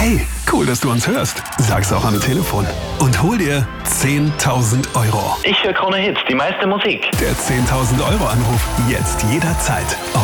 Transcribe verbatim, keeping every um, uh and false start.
Hey, cool, dass du uns hörst. Sag's auch am Telefon. Und hol dir zehntausend Euro. Ich höre Krone Hits, die meiste Musik. Der zehntausend Euro Anruf jetzt jederzeit auf